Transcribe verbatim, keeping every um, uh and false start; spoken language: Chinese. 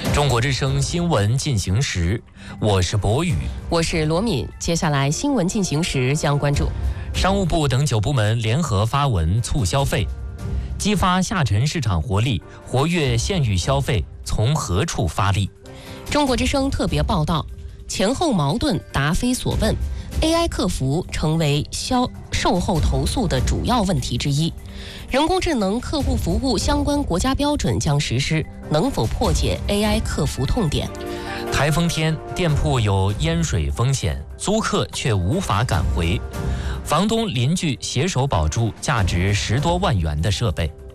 中国之声新闻进行时，我是博宇， 我是罗敏。接下来新闻进行时将关注： 商务部等九部门联合发文促消费，激发下沉市场活力，活跃县域消费从何处发力？ 中国之声特别报道：前后矛盾答非所问 ，A I 客服成为销售后投诉的主要问题之一。人工智能客户服务相关国家标准将实施，能否破解 A I 客服痛点？ 台风天，店铺有淹水风险，租客却无法赶回，房东邻居携手保住价值十多万元的设备。